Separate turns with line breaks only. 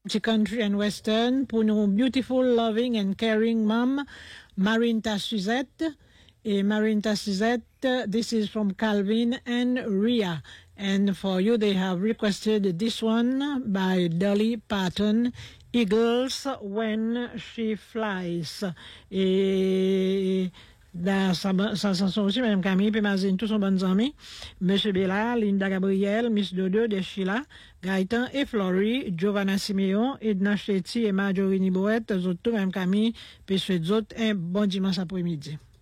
Country and Western pour nos beautiful, loving and caring mom, Marinta Suzette. Marinta Suzette, this is from Calvin and Ria. And for you, they have requested this one by Dolly Parton, Eagles When She Flies. Et ça sont aussi Mme Camille, puis Mazine, tous sont bonnes amies. Monsieur Bella, Linda Gabriel, Miss Dodo, Deschila, Gaëtan et Florie, Giovanna Simeon, Edna Chetty et Marjorie Nibouette, eux autres, Mme Camille, puis ceux autres, un bon dimanche après-midi.